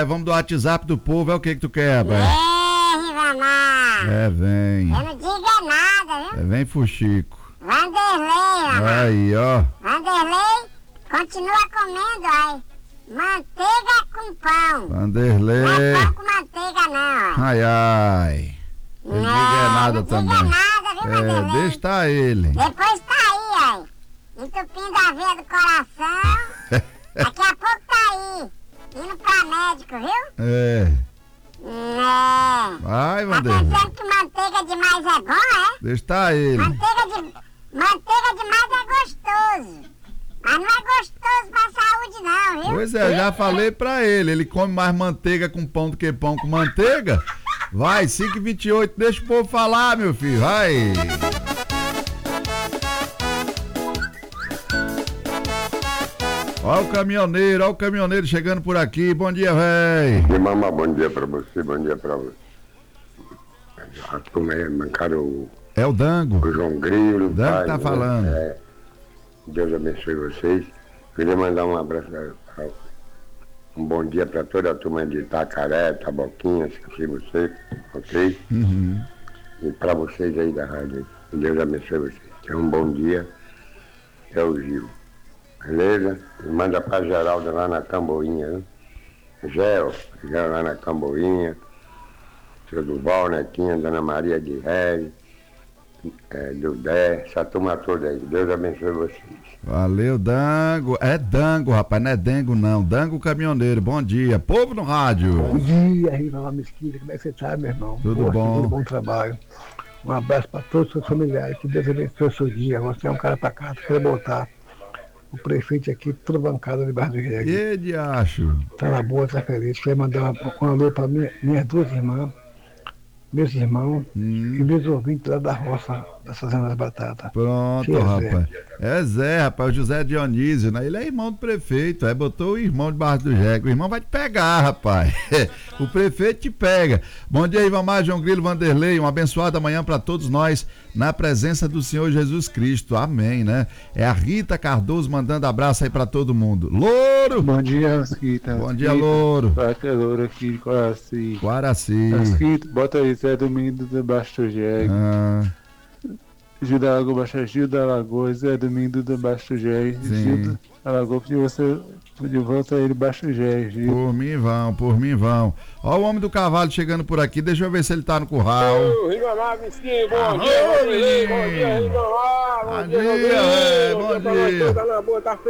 rapaz, vamos do WhatsApp do povo, é o que tu quer, rapaz? Rivamar. Vem. Eu não digo nada, viu? Vem, Fuxico. Vanderlei, Rivamar. Aí, ó. Vanderlei, continua comendo, aí. Manteiga com pão. Vanderlei. Não é pão com manteiga, não, ó. Ai. Ele não diga nada também. Não diga nada, viu, Vanderlei? Deixa tá ele. Depois tá aí, aí. Entupindo a veia do coração. Daqui a pouco tá aí. Indo pra médico, viu? É. Vai, Tá Vanderlei. pensando que manteiga demais é bom, é? Deixa tá ele. Manteiga demais é gostoso. Mas não é gostoso pra saúde, não, viu? Pois é, eu já falei pra ele. Ele come mais manteiga com pão do que pão com manteiga. Vai, 5h28, deixa o povo falar, meu filho. Vai. Ó o caminhoneiro chegando por aqui. Bom dia, véi. Mamãe, bom dia pra você, bom dia pra você. A turma aí mancaram É o Dango. o João Grilo. Dango pai, tá né? falando. Deus abençoe vocês. Queria mandar um abraço, um bom dia pra toda a turma de Itacaré, Taboquinha, esqueci você, ok? Uhum. E pra vocês aí da rádio. Deus abençoe vocês. Tenham um bom dia. É o Gil. Beleza? E manda pra Geralda lá na Camboinha, né? Gel lá na Camboinha. Seu Duval, Netinha, Dona Maria de Reis, Dudé, essa turma toda aí. Deus abençoe vocês. Valeu, Dango. É Dango, rapaz, não é Dengo, não. Dango caminhoneiro, bom dia. Povo no rádio. Bom dia, Riva Mesquita, como é que você tá, meu irmão? Tudo bom. Tudo bom trabalho. Um abraço para todos os seus familiares, que Deus abençoe o seu dia. Você é um cara pra cá, quero botar o prefeito aqui, toda bancada debaixo do jegue. E de acho? Tá na boa, tá feliz. Quero mandar um alô para minhas duas irmãs, meus irmãos e meus ouvintes lá da roça, da Fazenda das Batatas. Pronto, Que rapaz. É Zé, rapaz, o José Dionísio, né? Ele é irmão do prefeito, aí botou o irmão debaixo do jegue. O irmão vai te pegar, rapaz. O prefeito te pega. Bom dia, Rivamar, João Grilo, Vanderlei. Uma abençoada manhã para todos nós, na presença do Senhor Jesus Cristo. Amém, né? É a Rita Cardoso mandando abraço aí para todo mundo. Louro! Bom dia, Asquita. Bom dia, Louro. Aqui é Louro aqui de Coraci. Guaraci. Asquita, bota aí, Zé Domingo debaixo do jegue. Gil da Lagoa, baixa Gil da Lagoa, Zé Domingo debaixo do jegue. Gil da Lagoa, pediu você de volta aí debaixo do jegue, Gil. Por mim vão. Ó o homem do cavalo chegando por aqui, deixa eu ver se ele tá no curral. Rivamar, Mesquinha, bom dia, Rivamar. Bom dia, bom dia. Tá na boa, tá